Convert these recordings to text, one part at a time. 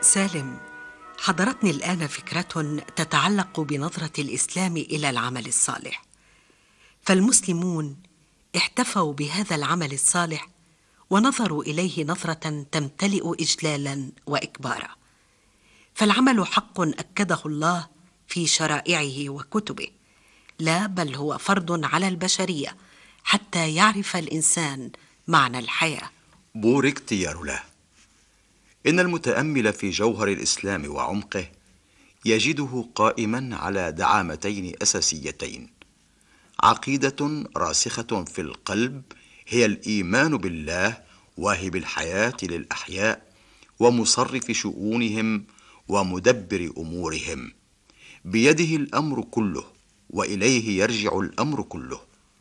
سالم، حضرتني الآن فكرة تتعلق بنظرة الإسلام إلى العمل الصالح. فالمسلمون احتفوا بهذا العمل الصالح ونظروا إليه نظرة تمتلئ إجلالا وإكبارا. فالعمل حق أكده الله في شرائعه وكتبه، لا بل هو فرض على البشرية حتى يعرف الإنسان معنى الحياة. بوركت يا رولا. إن المتأمل في جوهر الإسلام وعمقه يجده قائما على دعامتين أساسيتين: عقيدة راسخة في القلب هي الإيمان بالله واهب الحياة للأحياء ومصرف شؤونهم ومدبر أمورهم، بيده الأمر كله وإليه يرجع الأمر كله.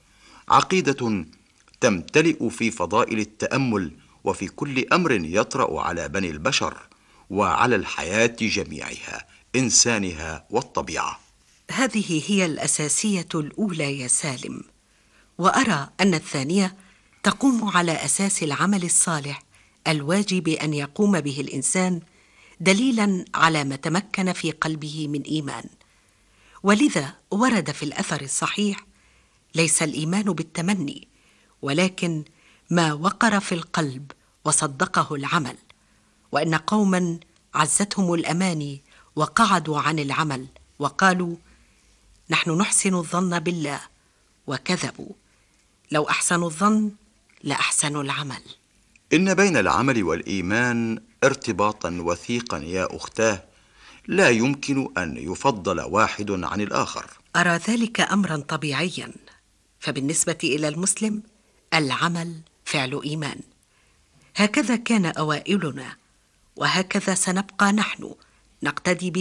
عقيدة تمتلئ في فضائل التأمل وفي كل أمر يطرأ على بني البشر وعلى الحياة جميعها، إنسانها والطبيعة. هذه هي الأساسية الأولى يا سالم، وأرى أن الثانية تقوم على أساس العمل الصالح الواجب أن يقوم به الإنسان دليلا على ما تمكن في قلبه من إيمان. ولذا ورد في الأثر الصحيح: ليس الإيمان بالتمني، ولكن ما وقر في القلب وصدقه العمل. وإن قوما عزتهم الأماني وقعدوا عن العمل وقالوا: نحن نحسن الظن بالله، وكذبوا. لو أحسنوا الظن لأحسنوا العمل. إن بين العمل والإيمان ارتباطا وثيقا يا أختاه، لا يمكن أن يفضل واحد عن الآخر. أرى ذلك أمرا طبيعيا، فبالنسبة إلى المسلم العمل فعل إيمان. هكذا كان أوائلنا، وهكذا سنبقى نحن نقتدي به